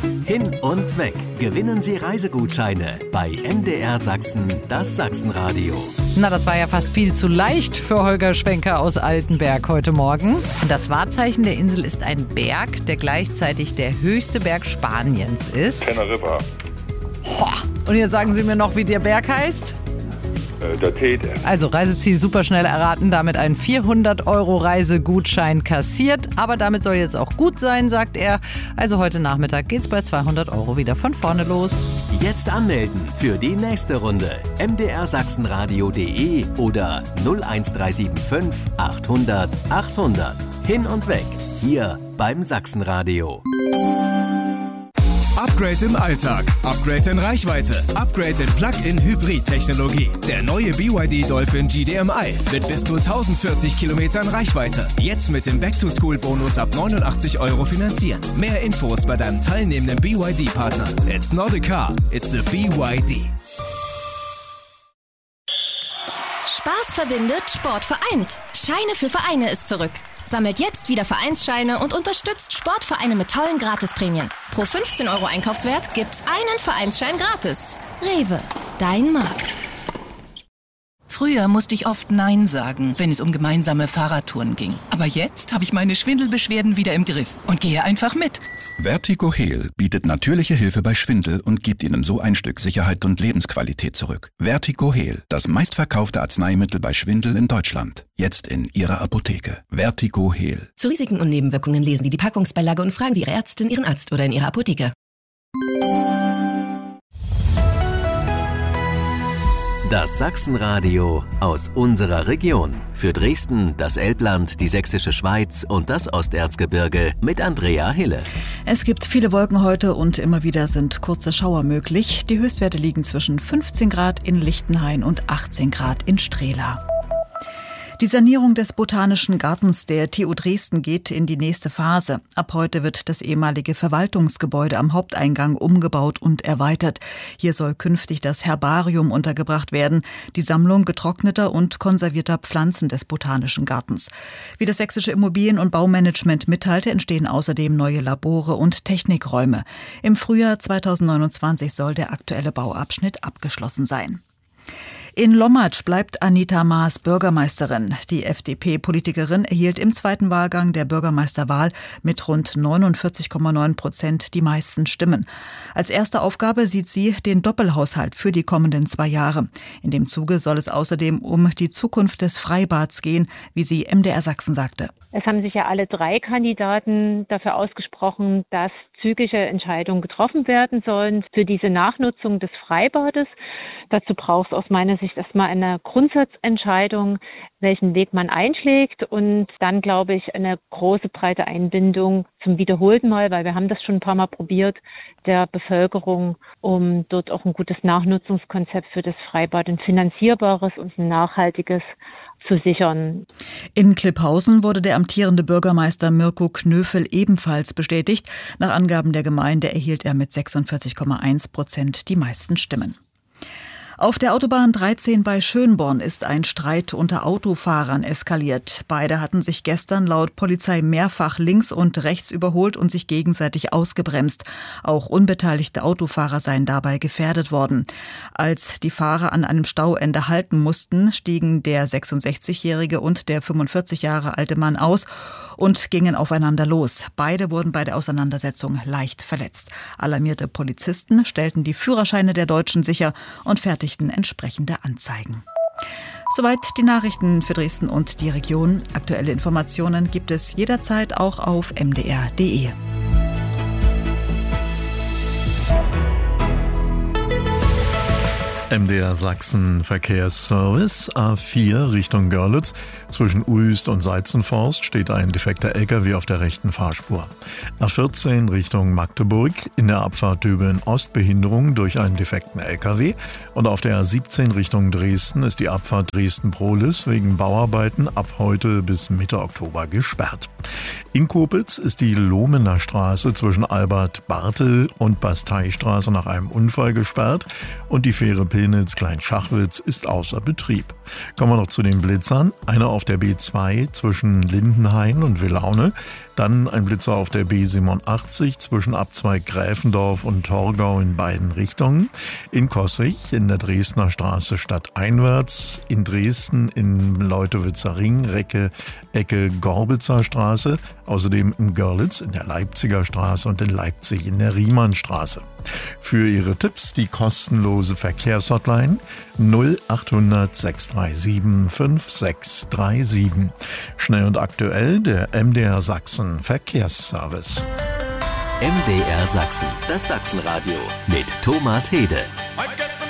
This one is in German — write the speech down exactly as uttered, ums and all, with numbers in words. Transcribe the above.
Hin und weg. Gewinnen Sie Reisegutscheine bei M D R Sachsen, das Sachsenradio. Na, das war ja fast viel zu leicht für Holger Schwenker aus Altenberg heute Morgen. Das Wahrzeichen der Insel ist ein Berg, der gleichzeitig der höchste Berg Spaniens ist. Teneriffa. Und jetzt sagen Sie mir noch, wie der Berg heißt? Äh, der Tete. Also Reiseziel super schnell erraten, damit ein vierhundert Euro Reisegutschein kassiert. Aber damit soll jetzt auch gut sein, sagt er. Also heute Nachmittag geht's bei zweihundert Euro wieder von vorne los. Jetzt anmelden für die nächste Runde. m d r sachsenradio punkt de oder null eins drei sieben fünf achthundert achthundert. Hin und weg. Hier beim Sachsenradio. Upgrade im Alltag, Upgrade in Reichweite, Upgrade in Plug-in-Hybrid-Technologie. Der neue B Y D Dolphin G D M I mit bis zu tausendvierzig Kilometern Reichweite. Jetzt mit dem Back-to-School-Bonus ab neunundachtzig Euro finanzieren. Mehr Infos bei deinem teilnehmenden B Y D-Partner. It's not a car, it's a B Y D. Spaß verbindet, Sport vereint. Scheine für Vereine ist zurück. Sammelt jetzt wieder Vereinsscheine und unterstützt Sportvereine mit tollen Gratisprämien. Pro fünfzehn Euro Einkaufswert gibt's einen Vereinsschein gratis. Rewe, dein Markt. Früher musste ich oft Nein sagen, wenn es um gemeinsame Fahrradtouren ging. Aber jetzt habe ich meine Schwindelbeschwerden wieder im Griff und gehe einfach mit. Vertigo Heal bietet natürliche Hilfe bei Schwindel und gibt Ihnen so ein Stück Sicherheit und Lebensqualität zurück. Vertigo Heal, das meistverkaufte Arzneimittel bei Schwindel in Deutschland. Jetzt in Ihrer Apotheke. Vertigo Heal. Zu Risiken und Nebenwirkungen lesen Sie die Packungsbeilage und fragen Sie Ihre Ärztin, Ihren Arzt oder in Ihrer Apotheke. Das Sachsenradio aus unserer Region. Für Dresden, das Elbland, die Sächsische Schweiz und das Osterzgebirge mit Andrea Hille. Es gibt viele Wolken heute und immer wieder sind kurze Schauer möglich. Die Höchstwerte liegen zwischen fünfzehn Grad in Lichtenhain und achtzehn Grad in Strehla. Die Sanierung des Botanischen Gartens der T U Dresden geht in die nächste Phase. Ab heute wird das ehemalige Verwaltungsgebäude am Haupteingang umgebaut und erweitert. Hier soll künftig das Herbarium untergebracht werden, die Sammlung getrockneter und konservierter Pflanzen des Botanischen Gartens. Wie das Sächsische Immobilien- und Baumanagement mitteilte, entstehen außerdem neue Labore und Technikräume. Im Frühjahr zweitausendneunundzwanzig soll der aktuelle Bauabschnitt abgeschlossen sein. In Lommatsch bleibt Anita Maas Bürgermeisterin. Die F D P-Politikerin erhielt im zweiten Wahlgang der Bürgermeisterwahl mit rund neunundvierzig Komma neun Prozent die meisten Stimmen. Als erste Aufgabe sieht sie den Doppelhaushalt für die kommenden zwei Jahre. In dem Zuge soll es außerdem um die Zukunft des Freibads gehen, wie sie M D R Sachsen sagte. Es haben sich ja alle drei Kandidaten dafür ausgesprochen, dass zügige Entscheidungen getroffen werden sollen für diese Nachnutzung des Freibades. Dazu braucht es aus meiner Sicht erstmal eine Grundsatzentscheidung, welchen Weg man einschlägt und dann, glaube ich, eine große, breite Einbindung zum wiederholten Mal, weil wir haben das schon ein paar Mal probiert, der Bevölkerung, um dort auch ein gutes Nachnutzungskonzept für das Freibad, ein finanzierbares und ein nachhaltiges zu sichern. In Klipphausen wurde der amtierende Bürgermeister Mirko Knöfel ebenfalls bestätigt. Nach Angaben der Gemeinde erhielt er mit sechsundvierzig Komma eins Prozent die meisten Stimmen. Auf der Autobahn dreizehn bei Schönborn ist ein Streit unter Autofahrern eskaliert. Beide hatten sich gestern laut Polizei mehrfach links und rechts überholt und sich gegenseitig ausgebremst. Auch unbeteiligte Autofahrer seien dabei gefährdet worden. Als die Fahrer an einem Stauende halten mussten, stiegen der sechsundsechzigjährige und der fünfundvierzig Jahre alte Mann aus und gingen aufeinander los. Beide wurden bei der Auseinandersetzung leicht verletzt. Alarmierte Polizisten stellten die Führerscheine der Deutschen sicher und fertigten entsprechende Anzeigen. Soweit die Nachrichten für Dresden und die Region. Aktuelle Informationen gibt es jederzeit auch auf m d r punkt d e. M D R Sachsen Verkehrsservice A vier Richtung Görlitz. Zwischen Uist und Seizenforst steht ein defekter L K W auf der rechten Fahrspur. A vierzehn Richtung Magdeburg. In der Abfahrt Döbeln Ost Behinderung durch einen defekten L K W. Und auf der A siebzehn Richtung Dresden ist die Abfahrt Dresden-Prohlis wegen Bauarbeiten ab heute bis Mitte Oktober gesperrt. In Kopitz ist die Lohmener Straße zwischen Albert-Bartel und Basteistraße nach einem Unfall gesperrt und die Fähre Pillnitz-Klein-Schachwitz ist außer Betrieb. Kommen wir noch zu den Blitzern. Einer auf der B zwei zwischen Lindenhain und Willaune. Dann ein Blitzer auf der B siebenundachtzig zwischen Abzweig Gräfendorf und Torgau in beiden Richtungen. In Coswig in der Dresdner Straße stadteinwärts. In Dresden in Leutowitzer Ring, Recke, Ecke Gorbitzer Straße. Außerdem in Görlitz in der Leipziger Straße und in Leipzig in der Riemannstraße. Für Ihre Tipps die kostenlose Verkehrshotline null achthundert sechs drei sieben fünf sechs drei sieben. Schnell und aktuell der M D R Sachsen Verkehrsservice. M D R Sachsen, das Sachsenradio mit Thomas Hede.